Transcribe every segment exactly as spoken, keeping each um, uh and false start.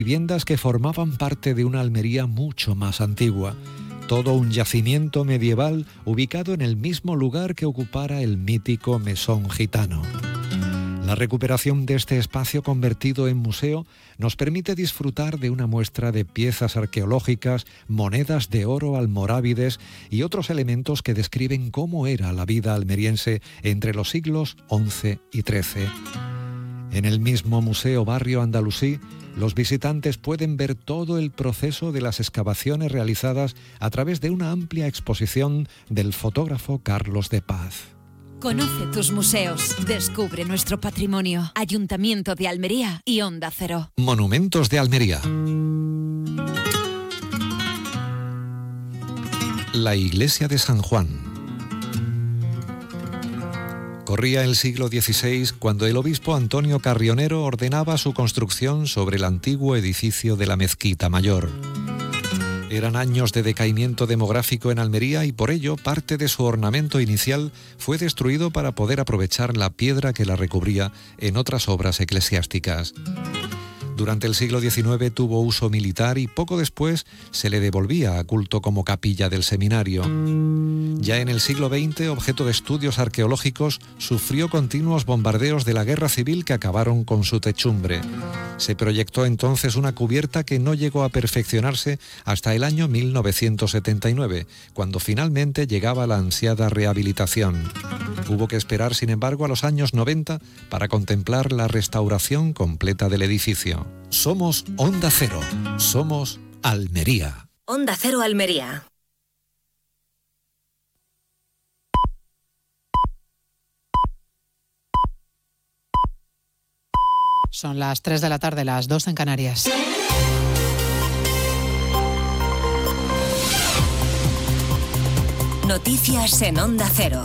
viviendas que formaban parte de una Almería mucho más antigua. Todo un yacimiento medieval ubicado en el mismo lugar que ocupara el mítico Mesón Gitano. La recuperación de este espacio convertido en museo nos permite disfrutar de una muestra de piezas arqueológicas, monedas de oro almorávides y otros elementos que describen cómo era la vida almeriense entre los siglos once y trece. En el mismo Museo Barrio Andalusí, los visitantes pueden ver todo el proceso de las excavaciones realizadas a través de una amplia exposición del fotógrafo Carlos de Paz. Conoce tus museos, descubre nuestro patrimonio. Ayuntamiento de Almería y Onda Cero. Monumentos de Almería. La iglesia de San Juan. Corría el siglo dieciséis cuando el obispo Antonio Carrionero ordenaba su construcción sobre el antiguo edificio de la Mezquita Mayor. Eran años de decaimiento demográfico en Almería y por ello parte de su ornamento inicial fue destruido para poder aprovechar la piedra que la recubría en otras obras eclesiásticas. Durante el siglo diecinueve tuvo uso militar y poco después se le devolvía a culto como capilla del seminario. Ya en el siglo veinte, objeto de estudios arqueológicos, sufrió continuos bombardeos de la guerra civil que acabaron con su techumbre. Se proyectó entonces una cubierta que no llegó a perfeccionarse hasta el año mil novecientos setenta y nueve, cuando finalmente llegaba la ansiada rehabilitación. Hubo que esperar, sin embargo, a los años noventa para contemplar la restauración completa del edificio. Somos Onda Cero. Somos Almería. Onda Cero Almería. Son las tres de la tarde, las dos en Canarias. Noticias en Onda Cero.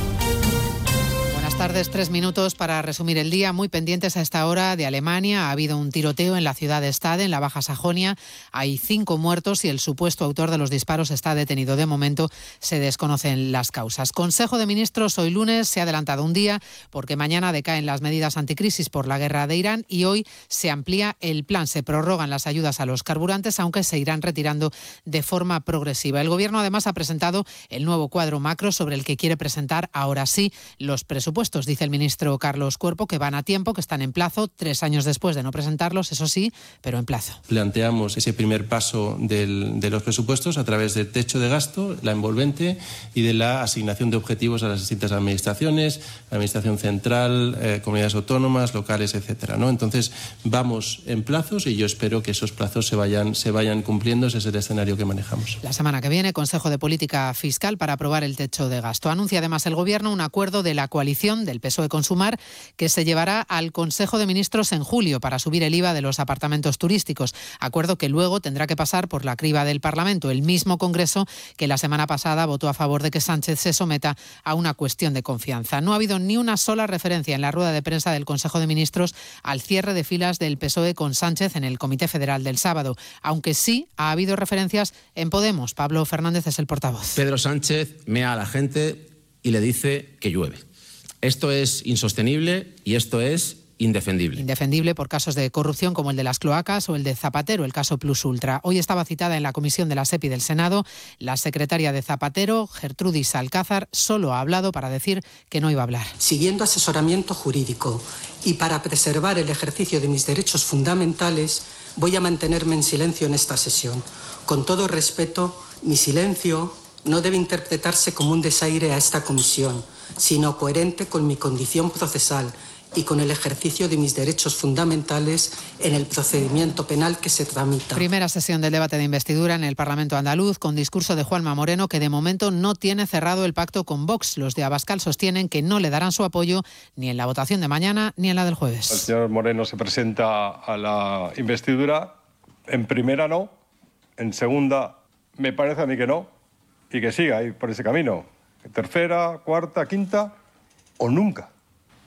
Buenas tardes, tres minutos para resumir el día. Muy pendientes a esta hora de Alemania. Ha habido un tiroteo en la ciudad de Stade, en la Baja Sajonia. Hay cinco muertos y el supuesto autor de los disparos está detenido. De momento se desconocen las causas. Consejo de Ministros hoy lunes se ha adelantado un día porque mañana decaen las medidas anticrisis por la guerra de Irán y hoy se amplía el plan. Se prorrogan las ayudas a los carburantes, aunque se irán retirando de forma progresiva. El Gobierno además ha presentado el nuevo cuadro macro sobre el que quiere presentar ahora sí los presupuestos. Dice el ministro Carlos Cuerpo que van a tiempo, que están en plazo, tres años después de no presentarlos, eso sí, pero en plazo. Planteamos ese primer paso del, de los presupuestos a través del techo de gasto, la envolvente y de la asignación de objetivos a las distintas administraciones, administración central, eh, comunidades autónomas, locales, etcétera, ¿no? Entonces vamos en plazos y yo espero que esos plazos se vayan, se vayan cumpliendo. Ese es el escenario que manejamos. La semana que viene, Consejo de Política Fiscal para aprobar el techo de gasto. Anuncia además el Gobierno un acuerdo de la coalición del P S O E con Sumar que se llevará al Consejo de Ministros en julio para subir el I V A de los apartamentos turísticos. Acuerdo que luego tendrá que pasar por la criba del Parlamento, el mismo Congreso que la semana pasada votó a favor de que Sánchez se someta a una cuestión de confianza. No ha habido ni una sola referencia en la rueda de prensa del Consejo de Ministros al cierre de filas del P S O E con Sánchez en el Comité Federal del sábado, aunque sí ha habido referencias en Podemos. Pablo Fernández es el portavoz. Pedro Sánchez mea a la gente y le dice que llueve. Esto es insostenible y esto es indefendible. Indefendible por casos de corrupción como el de las cloacas o el de Zapatero, el caso Plus Ultra. Hoy estaba citada en la comisión de la SEPI del Senado la secretaria de Zapatero, Gertrudis Alcázar, solo ha hablado para decir que no iba a hablar. Siguiendo asesoramiento jurídico y para preservar el ejercicio de mis derechos fundamentales, voy a mantenerme en silencio en esta sesión. Con todo respeto, mi silencio no debe interpretarse como un desaire a esta comisión, sino coherente con mi condición procesal y con el ejercicio de mis derechos fundamentales en el procedimiento penal que se tramita. Primera sesión del debate de investidura en el Parlamento andaluz con discurso de Juanma Moreno, que de momento no tiene cerrado el pacto con Vox. Los de Abascal sostienen que no le darán su apoyo ni en la votación de mañana ni en la del jueves. El señor Moreno se presenta a la investidura. En primera no, en segunda me parece a mí que no, y que siga ahí por ese camino. Tercera, cuarta, quinta o nunca.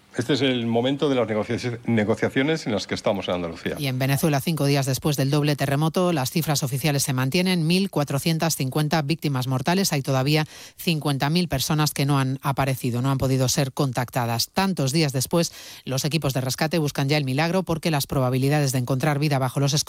Este es el momento de las negociaciones en las que estamos en Andalucía. Y en Venezuela, cinco días después del doble terremoto, las cifras oficiales se mantienen, mil cuatrocientas cincuenta víctimas mortales. Hay todavía cincuenta mil personas que no han aparecido, no han podido ser contactadas. Tantos días después, los equipos de rescate buscan ya el milagro porque las probabilidades de encontrar vida bajo los escombros